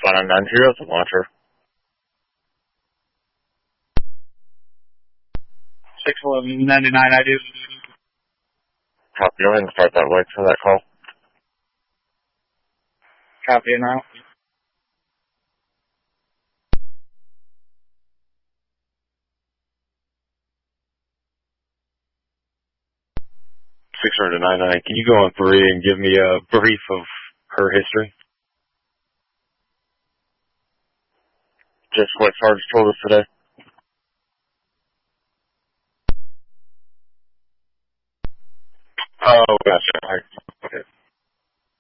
990 is the launcher. 611.99, I do. Copy, go ahead and start that way for that call. Copy now. $600.99. Can you go on 3 and give me a brief of her history? Just what Sarge told us today. Oh, gotcha. All right.